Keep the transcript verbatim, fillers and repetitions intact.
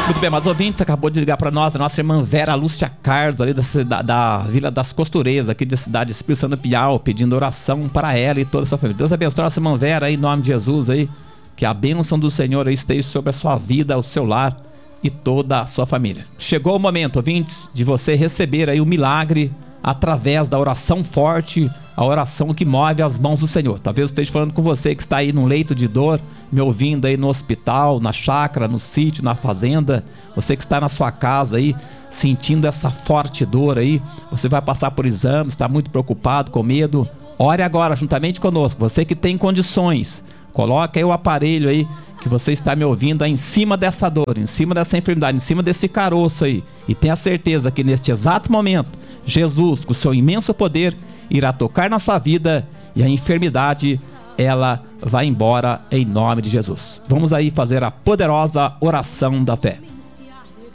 Muito bem, mas ouvintes, acabou de ligar para nós a nossa irmã Vera Lúcia Carlos, ali da, da, da Vila das Costureiras, aqui da cidade de Espírito Santo Piau, pedindo oração para ela e toda a sua família. Deus abençoe a nossa irmã Vera aí, em nome de Jesus aí, que a bênção do Senhor aí esteja sobre a sua vida, o seu lar e toda a sua família. Chegou o momento, ouvintes, de você receber aí o milagre através da oração forte, a oração que move as mãos do Senhor. Talvez eu esteja falando com você que está aí num leito de dor, me ouvindo aí no hospital, na chácara, no sítio, na fazenda, você que está na sua casa aí, sentindo essa forte dor aí, você vai passar por exames, está muito preocupado, com medo, ore agora juntamente conosco, você que tem condições, coloque aí o aparelho aí, que você está me ouvindo aí em cima dessa dor, em cima dessa enfermidade, em cima desse caroço aí, e tenha certeza que neste exato momento, Jesus, com o seu imenso poder, irá tocar na sua vida e a enfermidade, ela vai embora em nome de Jesus. Vamos aí fazer a poderosa oração da fé.